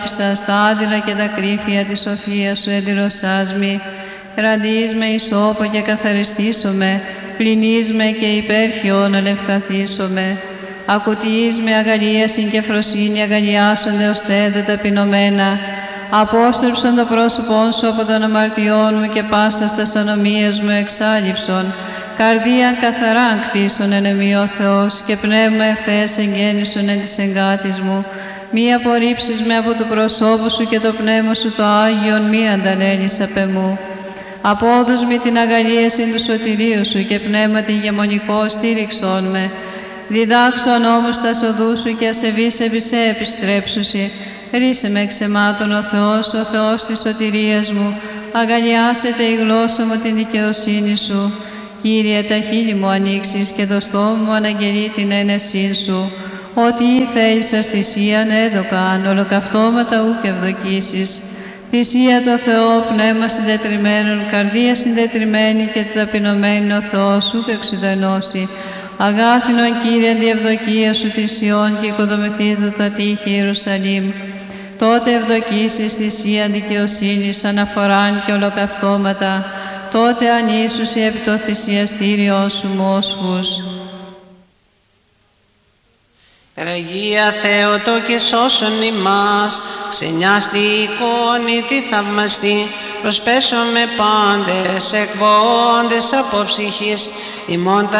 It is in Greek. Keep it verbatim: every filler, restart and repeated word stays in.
στα άδειλα και τα κρύφια της σοφίας σου εδηρωσάς μη. Ραντείς με ισόπο και καθαριστήσομαι, πλυνείς με και υπέρχιον αλευκαθήσομαι. Ακουτείς με αγαλίασιν και φροσύνη αγαλιάσονται ως θέδα ταπεινωμένα. Απόστρεψον το πρόσωπόν σου από των αμαρτιών μου και πάσας τας ανομίας μου εξάλληψον. Καρδίαν καθαράν κτίσον εν εμεί ο Θεός και πνεύμα ευθέας εγγέννησον εν της εγκάτης μου. Μη απορρίψεις με από το προσώπου σου και το πνεύμα σου το Άγιον μη αντανέλεις απ' εμού. Απόδους μη την αγαλίαση του σωτηρίου σου και πνεύμα την γεμονικό στήριξον με. Διδάξον όμως τα σοδού σου και ασεβείς επί σε επιστρέψουσι. Ρίσε με εξαιμάτων ο Θεός, ο Θεός της σωτηρίας μου. Αγαλιάσετε η γλώσσα μου την δικαιοσύνη σου. Κύριε, τα χείλη μου ανοίξεις και το στόμα μου αναγγελεί την ένεσή σου. Ότι θέλησας θυσίαν έδωκαν, ολοκαυτώματα ούκ ευδοκίσεις. Θυσία το Θεό, πνεύμα συντετριμμένον, καρδία συντετριμένη και ταπεινωμένη ο Θεός ούκ εξουδενώσει. Αγάθινον Κύριε, διευδοκία σου θυσιών και οικοδομηθήτω τα τείχη Ιερουσαλήμ. Τότε ευδοκίσεις θυσία δικαιοσύνης, αναφοράν και ολοκαυτώματα. Τότε ανήσουσι επί το θυσιαστήριό σου μόσχους. Αγία Θεότο και σώσον ημάς, ξενιάστη εικόνη τη θαυμαστή, προσπέσω με πάντες εκπόντες από ψυχής, ημών